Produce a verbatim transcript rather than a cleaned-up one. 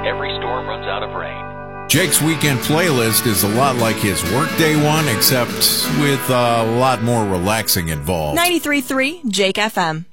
every storm runs out of rain. Jake's weekend playlist is a lot like his workday one, except with a lot more relaxing involved. ninety-three point three Jake F M.